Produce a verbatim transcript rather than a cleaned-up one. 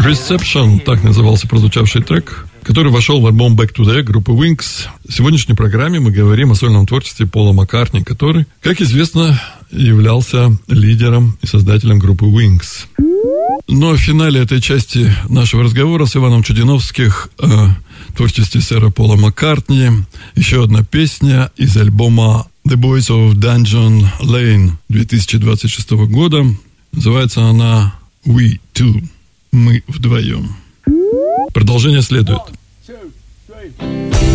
Reception, так назывался прозвучавший трек, который вошел в альбом Back to the Egg группы Wings. В сегодняшней программе мы говорим о сольном творчестве Пола Маккартни, который, как известно, являлся лидером и создателем группы Wings. Но в финале этой части нашего разговора с Иваном Чудиновских о творчестве сэра Пола Маккартни еще одна песня из альбома The Boys of Dungeon Lane две тысячи двадцать шестого года. Называется она We Two. Мы вдвоем. Продолжение следует. One, two, three.